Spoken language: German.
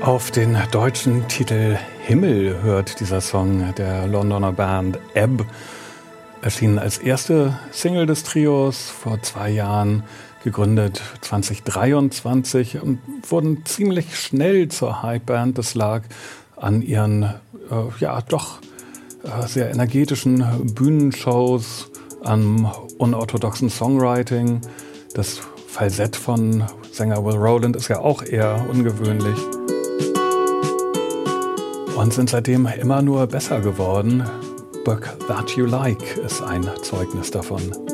Auf den deutschen Titel Himmel hört dieser Song der Londoner Band Ebb, erschienen als erste Single des Trios vor 2 Jahren, gegründet 2023 und wurden ziemlich schnell zur Hypeband. Das lag an ihren sehr energetischen Bühnenshows, am unorthodoxen Songwriting. Das Falsett von Sänger Will Rowland ist ja auch eher ungewöhnlich. Und sind seitdem immer nur besser geworden. Book That You Like ist ein Zeugnis davon.